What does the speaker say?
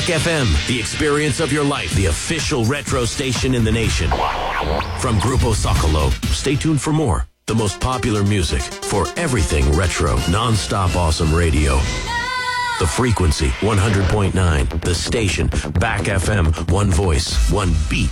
FM, the experience of your life, the official retro station in the nation. From Grupo Socolo, stay tuned for more. The most popular music for everything retro, non-stop awesome radio. The frequency, 100.9. The station, Back FM, one voice, one beat.